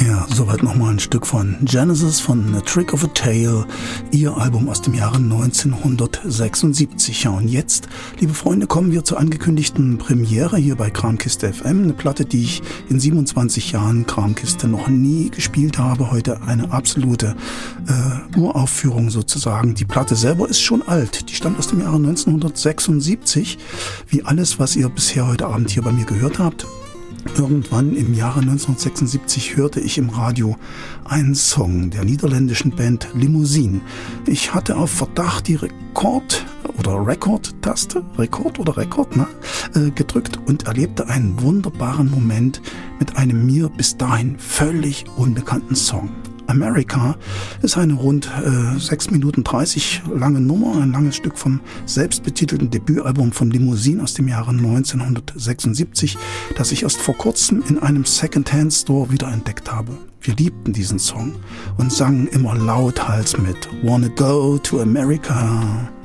Ja, soweit nochmal ein Stück von Genesis von A Trick of a Tale, ihr Album aus dem Jahre 1976. Ja, und jetzt, liebe Freunde, kommen wir zur angekündigten Premiere hier bei Kramkiste FM. Eine Platte, die ich in 27 Jahren Kramkiste noch nie gespielt habe. Heute eine absolute Uraufführung sozusagen. Die Platte selber ist schon alt. Die stammt aus dem Jahre 1976. Wie alles, was ihr bisher heute Abend hier bei mir gehört habt. Irgendwann im Jahre 1976 hörte ich im Radio einen Song der niederländischen Band Limousine. Ich hatte auf Verdacht die Rekord-Taste gedrückt und erlebte einen wunderbaren Moment mit einem mir bis dahin völlig unbekannten Song. America ist eine rund 6 Minuten 30 lange Nummer, ein langes Stück vom selbstbetitelten Debütalbum von Limousine aus dem Jahre 1976, das ich erst vor kurzem in einem Secondhand-Store wiederentdeckt habe. Wir liebten diesen Song und sangen immer lauthals mit Wanna Go to America.